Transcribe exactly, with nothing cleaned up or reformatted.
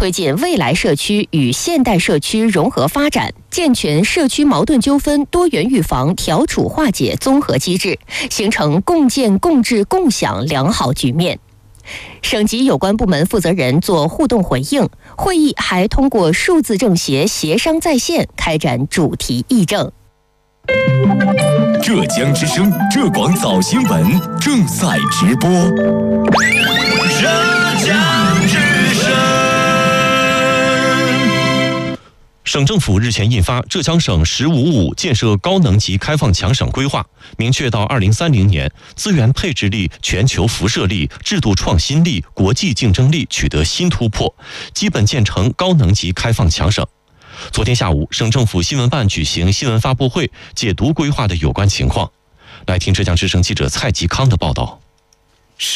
推进未来社区与现代社区融合发展，健全社区矛盾纠纷多元预防、调处化解综合机制，形成共建共治共享良好局面。省级有关部门负责人做互动回应，会议还通过数字政协协商在线开展主题议政。 浙江之声浙广早新闻正在直播。浙江之声。 省政府日前印发《浙江省“十五五”建设高能级开放强省规划》，明确到二零三零年，资源配置力、全球辐射力、制度创新力、国际竞争力取得新突破，基本建成高能级开放强省。昨天下午，省政府新闻办举行新闻发布会，解读规划的有关情况。来听浙江之声记者蔡吉康的报道。